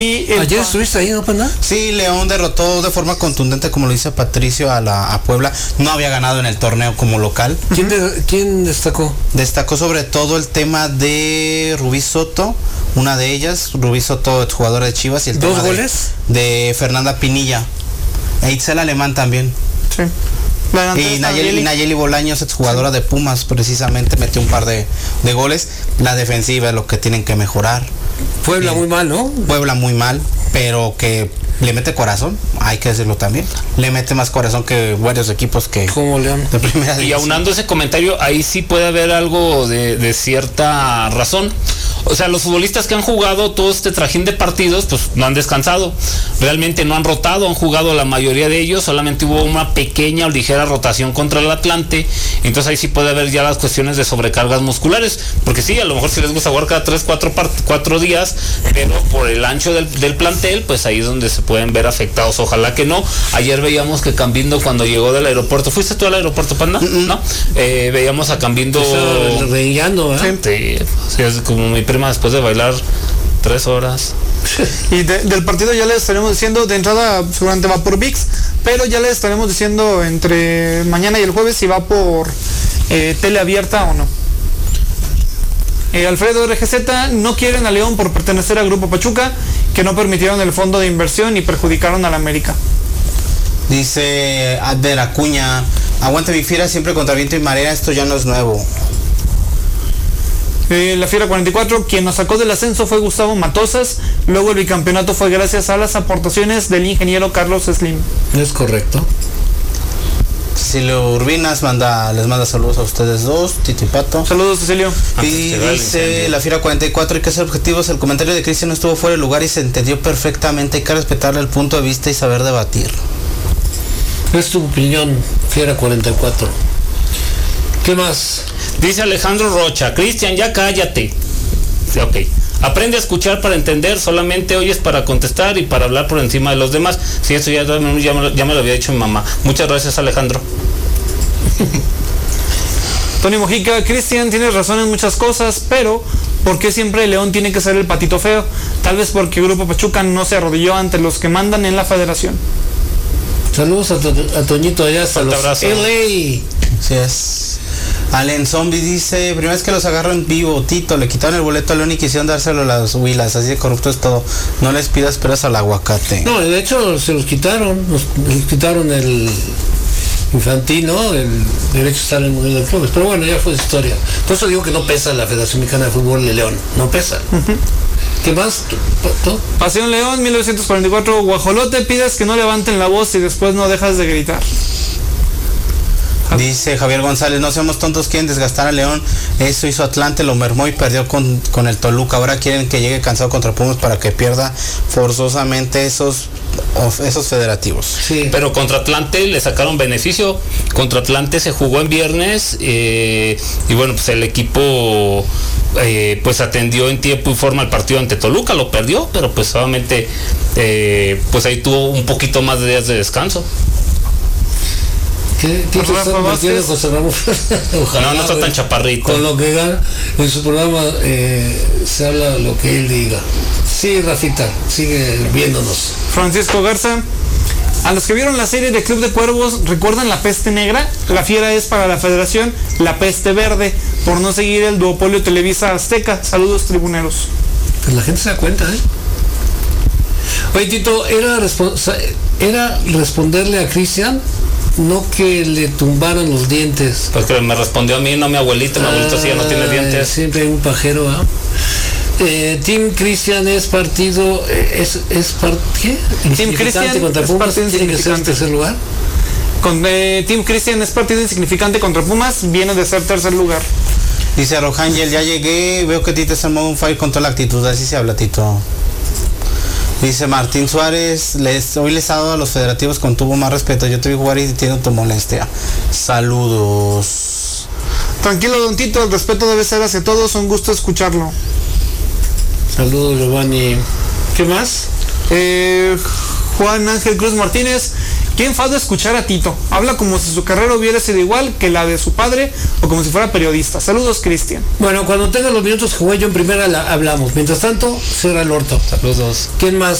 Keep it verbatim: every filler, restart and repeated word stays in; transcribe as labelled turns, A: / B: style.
A: Y
B: ¿Ayer pa- estuviste ahí, no, Panda?
C: Sí, León derrotó de forma contundente, como lo dice Patricio, a la a Puebla. No había ganado en el torneo como local.
B: ¿Quién, de, ¿quién destacó?
C: Destacó sobre todo el tema de Rubí Soto, una de ellas, Rubí Soto, jugadora de Chivas. Y el
B: ¿Dos
C: tema
B: goles?
C: De, de Fernanda Pinilla. E Itzel Alemán también.
A: Sí.
C: Y Nayeli, Nayeli Bolaños, exjugadora sí. de Pumas, precisamente metió un par de, de goles. La defensiva es lo que tienen que mejorar.
B: Puebla eh, muy mal, ¿no?
C: Puebla muy mal, pero que le mete corazón, hay que decirlo también. Le mete más corazón que varios equipos que
B: como León
D: de primera división. Y aunando ese comentario, ahí sí puede haber algo de, de cierta razón. O sea, los futbolistas que han jugado todo este trajín de partidos, pues no han descansado. Realmente no han rotado, han jugado la mayoría de ellos. Solamente hubo una pequeña o ligera rotación contra el Atlante. Entonces ahí sí puede haber ya las cuestiones de sobrecargas musculares. Porque sí, a lo mejor si les gusta jugar cada tres, cuatro, cuatro días, pero por el ancho del, del plantel, pues ahí es donde se pueden ver afectados. Ojalá que no. Ayer veíamos que Cambindo, cuando llegó del aeropuerto, ¿fuiste tú al aeropuerto, Panda? Mm-hmm. ¿No? Eh, veíamos a Cambindo
B: reillando, ¿eh?
D: Sí, sí, es como mi prima después de bailar tres horas.
A: Y de, del partido ya les estaremos diciendo, de entrada seguramente va por V I X, pero ya les estaremos diciendo entre mañana y el jueves si va por eh, tele abierta o no. Eh, Alfredo R G Z, no quieren a León por pertenecer al Grupo Pachuca, que no permitieron el fondo de inversión y perjudicaron a la América.
C: Dice Adver Acuña, aguante mi fiera siempre contra viento y marea, esto ya no es nuevo.
A: Eh, la Fiera cuarenta y cuatro, quien nos sacó del ascenso fue Gustavo Matosas, luego el bicampeonato fue gracias a las aportaciones del ingeniero Carlos Slim.
B: Es correcto.
C: Cecilio Urbinas manda, les manda saludos a ustedes dos, Tito y Pato.
A: Saludos, Cecilio.
C: Y dice la Fiera cuarenta y cuatro, hay que ser objetivos, el comentario de Cristian no estuvo fuera de lugar y se entendió perfectamente, hay que respetarle el punto de vista y saber debatir.
B: Es tu opinión, Fiera cuarenta y cuatro. ¿Qué más?
D: Dice Alejandro Rocha, Cristian, ya cállate. Sí, ok. Aprende a escuchar para entender, solamente oyes para contestar y para hablar por encima de los demás. Sí, eso ya, ya, me, ya me lo había dicho mi mamá. Muchas gracias, Alejandro.
A: Tony Mojica, Cristian, tienes razón en muchas cosas, pero ¿por qué siempre León tiene que ser el patito feo? Tal vez porque el Grupo Pachuca no se arrodilló ante los que mandan en la federación.
B: Saludos a, to a Toñito allá hasta los
D: abrazo.
B: L A.
C: Sí es. Allen Zombie dice, primera vez que los agarro en vivo, Tito, le quitaron el boleto a León y quisieron dárselo a las huilas, así de corrupto es todo. No les pidas peras al aguacate.
B: No, de hecho se los quitaron, los, les quitaron el infantil, ¿no? El derecho a estar en el Mundial de Clubes. Pero bueno, ya fue historia. Por eso digo que no pesa la Federación Mexicana de Fútbol de León, no pesa. Uh-huh. ¿Qué más? ¿Tú?
A: Pasión León, mil novecientos cuarenta y cuatro, Guajolote, pidas que no levanten la voz y después no dejas de gritar.
C: Dice Javier González, no seamos tontos, quieren desgastar a León, eso hizo Atlante, lo mermó y perdió con, con el Toluca, ahora quieren que llegue cansado contra Pumas para que pierda forzosamente esos, esos federativos.
D: Sí. Pero contra Atlante le sacaron beneficio, contra Atlante se jugó en viernes eh, y bueno, pues el equipo eh, pues atendió en tiempo y forma el partido ante Toluca, lo perdió, pero pues solamente eh, pues ahí tuvo un poquito más de días de descanso.
B: ¿Qué, qué está convirtiendo José Ramón?
D: Ojalá, no, no está tan chaparrito.
B: Con lo que gana en su programa eh, se habla lo que él diga. Sí, Rafita, sigue viéndonos.
A: Francisco Garza, a los que vieron la serie de Club de Cuervos, ¿recuerdan la peste negra? La fiera es para la federación la peste verde, por no seguir el duopolio Televisa Azteca. Saludos, tribuneros.
B: Pues la gente se da cuenta, ¿eh? Oye, Tito, era, era responderle a Cristian, no que le tumbaran los dientes.
D: Porque me respondió a mí, no a mi abuelito. Mi abuelito sí ya no tiene dientes.
B: Siempre hay un pajero, ¿eh? Eh, Team Cristian es partido, es, es part, ¿qué?
A: Team Cristian
B: contra Pumas, tiene que ser tercer lugar.
A: Con, eh, Team Cristian es partido insignificante contra Pumas, viene de ser tercer lugar.
C: Dice Rojangel, ya llegué, veo que Tito está en modo un fire con toda la actitud, así se habla, Tito. Dice Martín Suárez, les, hoy les ha dado a los federativos con tuvo más respeto, yo te vi jugar y entiendo tu molestia. Saludos.
A: Tranquilo, don Tito, el respeto debe ser hacia todos, un gusto escucharlo.
B: Saludos, Giovanni. ¿Qué más?
A: Eh, Juan Ángel Cruz Martínez, Qué enfado escuchar a Tito. Habla como si su carrera hubiera sido igual que la de su padre o como si fuera periodista. Saludos, Cristian.
B: Bueno, cuando tenga los minutos que jugué yo en primera la hablamos. Mientras tanto, cierra el orto.
D: Saludos.
B: ¿Quién más?